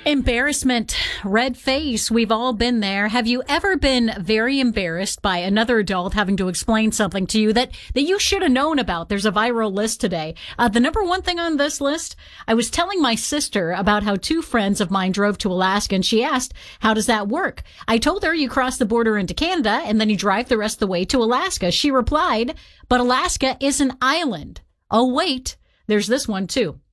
Embarrassment, red face. We've all been there. Have you ever been very embarrassed by another adult having to explain something to you that you should have known about? There's a viral list today. The number one thing on this list, I was telling my sister about how two friends of mine drove to Alaska, and she asked, how does that work? I told her you cross the border into Canada and then you drive the rest of the way to Alaska. She replied, but Alaska is an island. Oh, wait, there's this one too.